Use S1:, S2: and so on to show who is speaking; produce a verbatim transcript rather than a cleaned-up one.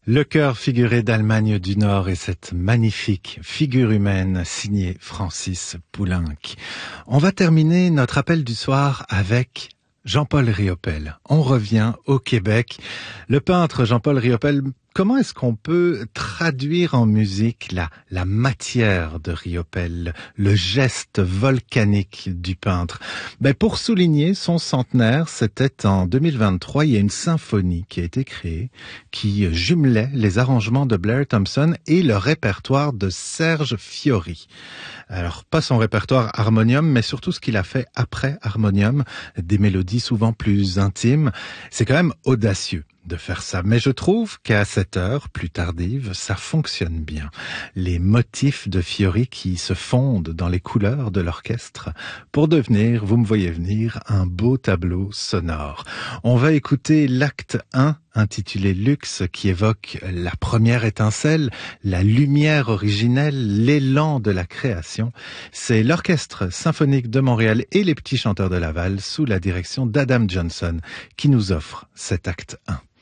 S1: Le chœur figuré d'Allemagne du Nord et cette magnifique figure humaine signée Francis Poulenc. On va terminer notre appel du soir avec Jean-Paul Riopel. On revient au Québec. Le peintre Jean-Paul Riopel, comment est-ce qu'on peut traduire en musique la, la matière de Riopel, le geste volcanique du peintre? Ben, pour souligner son centenaire, c'était en deux mille vingt-trois, il y a une symphonie qui a été créée, qui jumelait les arrangements de Blair Thompson et le répertoire de Serge Fiori. Alors, pas son répertoire harmonium, mais surtout ce qu'il a fait après harmonium, des mélodies souvent plus intimes. C'est quand même audacieux de faire ça. Mais je trouve qu'à cette heure plus tardive, ça fonctionne bien. Les motifs de Fiori qui se fondent dans les couleurs de l'orchestre pour devenir, vous me voyez venir, un beau tableau sonore. On va écouter l'acte un intitulé Luxe qui évoque la première étincelle, la lumière originelle, l'élan de la création. C'est l'Orchestre symphonique de Montréal et les Petits Chanteurs de Laval sous la direction d'Adam Johnson qui nous offre cet acte un.